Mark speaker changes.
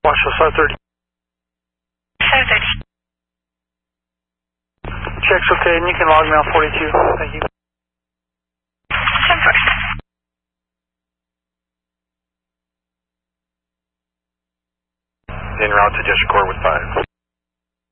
Speaker 1: Marshall, SAR 30.
Speaker 2: SAR 30.
Speaker 1: Check's okay, and you can log me on 42. Thank you.
Speaker 2: 10-4.
Speaker 3: En route to District Court with 5.